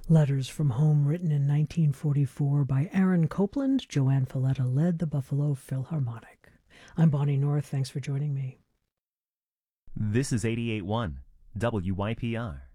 Letters from Home, written in 1944 by Aaron Copland. Joanne Falletta led the Buffalo Philharmonic. I'm Bonnie North. Thanks for joining me. This is 88.1 WYPR.